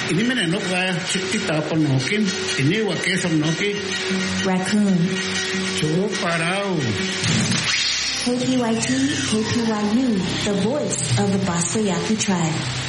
Ini mana nok gaya sikti tapan nokin. Ini wakesam noki. Raccoon. Coba parau. KPYT, KPYU, the voice of the Basta Yaqui tribe.